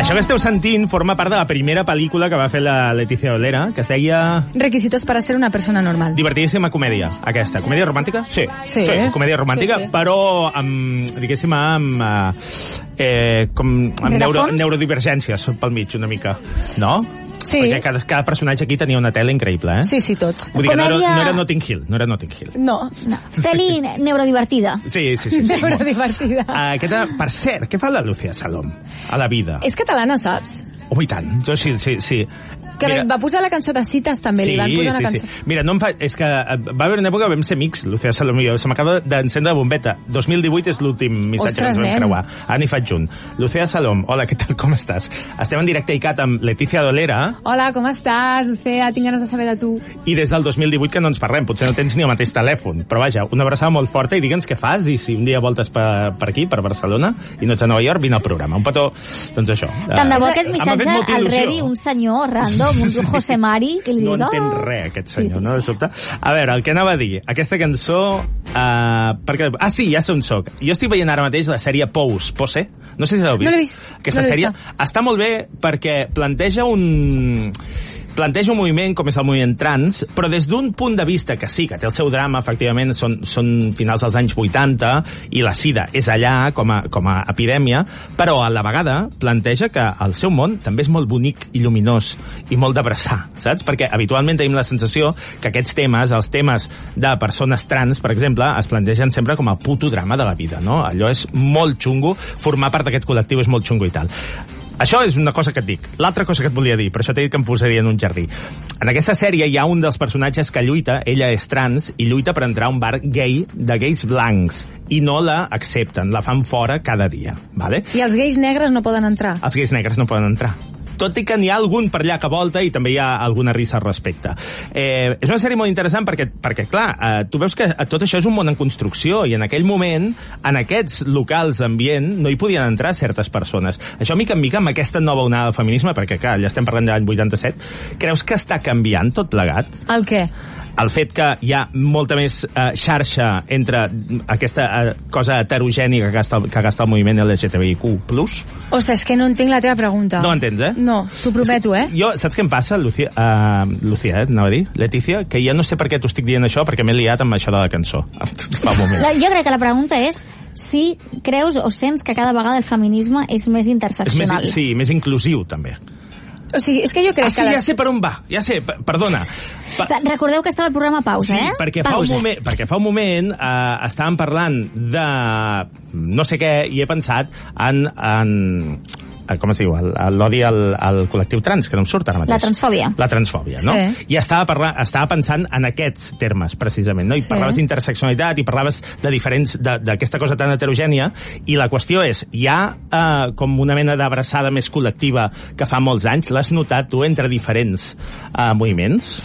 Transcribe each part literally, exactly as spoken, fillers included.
Això que esteu sentint forma part de la primera pel·lícula que va fer la Leticia Dolera, que es deia... Requisitos para ser una persona normal. Divertidíssima comèdia, aquesta. Comèdia romàntica? Sí. Sí. sí comèdia romàntica, sí, sí. Però amb, diguéssim, amb, eh, com, amb neuro, neurodivergències pel mig, una mica. No? Sí. Perquè cada, cada personatge aquí tenia una tela increïble, eh? Sí, sí, tots. Vull dir que no era, no era Notting Hill, no era Notting Hill. No. no. Peli neurodivertida. Sí, sí, sí. sí. Neurodivertida. Uh, aquesta, per cert, què fa la Lucía Salom a la vida? És catalana, saps? Oh, i tant. Jo sí, sí, sí. Que Mira, va posar la cançó de Cites, també. Sí, li van posar una sí, cançó. Sí. Mira, no em fa... És que va haver una època que vam ser amics, Lucía Salom i jo. Se m'acaba d'encendre la bombeta. dos mil divuit és l'últim missatge Ostres, que ens vam nen. creuar. Ara n'hi faig un. Lucía Salom, hola, què tal, com estàs? Estem en directe i cat amb Leticia Dolera. Hola, com estàs, Lucía? Tinc ganes de saber de tu. I des del dos mil divuit que no ens parlem. Potser no tens ni el mateix telèfon. Però vaja, una abraçada molt forta i digue'ns què fas i si un dia voltes per, per aquí, per Barcelona, i no ets a Nova York, vine al programa. Un petó, doncs això. Tant de bo aquest Uh, missatge el rebi un senyor random, un José Mari, que li no dius... No entén oh. res, aquest senyor, sí, sí, no? De sobte. A veure, el que anava a dir, aquesta cançó... Uh, perquè... Ah, sí, ja sé on soc. Jo estic veient ara mateix la sèrie Pose, Pose. No sé si l'heu vist. No l'he vist. Aquesta no sèrie vist. està molt bé perquè planteja un... planteja un moviment com és el moviment trans, però des d'un punt de vista que sí, que té el seu drama, efectivament, són, són finals dels anys vuitanta, i la sida és allà com a, com a epidèmia, però a la vegada planteja que el seu món també és molt bonic i lluminós i molt d'abraçar, saps? Perquè habitualment tenim la sensació que aquests temes, els temes de persones trans, per exemple, es plantegen sempre com a puto drama de la vida, no? Allò és molt xungo, formar part d'aquest col·lectiu és molt xungo i tal. Això és una cosa que et dic. L'altra cosa que et volia dir, per això t'he dit que em posaria en un jardí. En aquesta sèrie hi ha un dels personatges que lluita, ella és trans, i lluita per entrar a un bar gay de gais blancs, i no la accepten, la fan fora cada dia, vale? I els gais negres no poden entrar? Els gais negres no poden entrar. Tot i que n'hi ha algun per allà que volta i també hi ha alguna risa al respecte. Eh, és una sèrie molt interessant perquè, perquè clar, eh, tu veus que tot això és un món en construcció i en aquell moment, en aquests locals d'ambient, no hi podien entrar certes persones. Això, mica en mica, amb aquesta nova onada del feminisme, perquè, clar, ja estem parlant de l'any vuitanta-set, creus que està canviant tot plegat? El què? El fet que hi ha molta més eh, xarxa entre aquesta eh, cosa heterogènica que gasta, que gasta el moviment L G T B I Q plus? Ostres, és que no entenc la teva pregunta. No entens, eh? No, t'ho prometo, eh? Jo, saps què em passa, Lucía? Uh, Lucía, eh, anava a dir? Leticia? Que jo no sé per què t'ho estic dient això, perquè m'he liat amb això de la cançó. Fa un moment. La, jo crec que la pregunta és si creus o sents que cada vegada el feminisme és més interseccional. És més, sí, més inclusiu, també. O sigui, és que jo crec ah, sí, que... Les... ja sé per on va, ja sé, perdona. Pa... Recordeu que estava el programa Pausa, sí, eh? Perquè Pausa. fa un moment, perquè fa un moment eh, estàvem parlant de no sé què i he pensat en... en com es diu, l'odi al, al col·lectiu trans, que no em surt ara mateix. La transfòbia. La transfòbia, no? Sí. I estava, parlant, estava pensant en aquests termes, precisament, no? I sí. parlaves d'interseccionalitat i parlaves de diferents, d'aquesta cosa tan heterogènia, i la qüestió és, hi ha eh, com una mena d'abraçada més col·lectiva que fa molts anys, l'has notat tu entre diferents eh, moviments?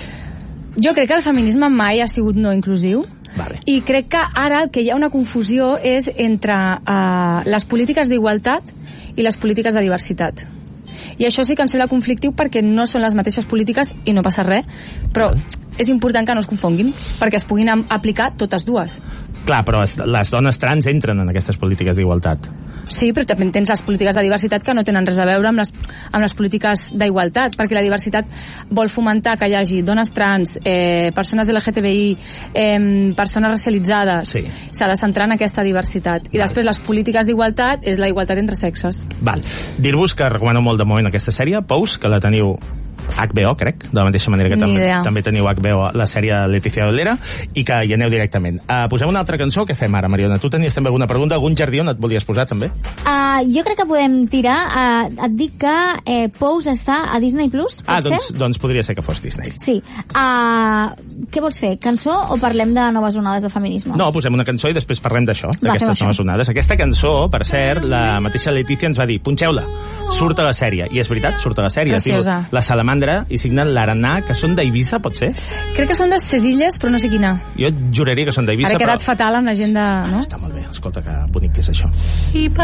Jo crec que el feminisme mai ha sigut no inclusiu. Vale. I crec que ara el que hi ha una confusió és entre uh, les polítiques d'igualtat i les polítiques de diversitat. I això sí que em sembla conflictiu perquè no són les mateixes polítiques i no passa res, però és important que no es confonguin perquè es puguin aplicar totes dues. Clar, però les dones trans entren en aquestes polítiques d'igualtat. Sí, però també tens les polítiques de diversitat que no tenen res a veure amb les, amb les polítiques d'igualtat, perquè la diversitat vol fomentar que hi hagi dones trans, eh, persones L G T B I, eh, persones racialitzades. Sí. S'ha de centrar en aquesta diversitat. I Val. Després les polítiques d'igualtat és la igualtat entre sexes. Val. Dir-vos que recomano molt de moment aquesta sèrie, Pose, que la teniu H B O, crec, de la mateixa manera que també, també teniu H B O la sèrie Leticia Dolera, i que hi aneu directament. Uh, posem una altra cançó, què fem ara, Mariona? Tu tenies també alguna pregunta, algun jardí on et volies posar, també? Uh, jo crec que podem tirar, uh, et dic que eh, Pose està a Disney Plus, pot ah, ser? doncs, doncs podria ser que fos Disney. Sí. Uh, què vols fer, cançó o parlem de noves onades de feminisme? No, posem una cançó i després parlem d'això, d'aquestes noves això. onades. Aquesta cançó, per cert, la mateixa Leticia ens va dir, punxeu-la, surt a la sèrie, i és veritat, surt a la sèrie. Preciosa. Diu, la Salamandra, i signen l'Aranà, que són d'Eivissa, pot ser? Crec que són de ses Illes, però no sé quina. Jo juraria que són d'Eivissa, Ara he quedat però... fatal amb la gent de... No? Està molt bé, escolta, que bonic que és això.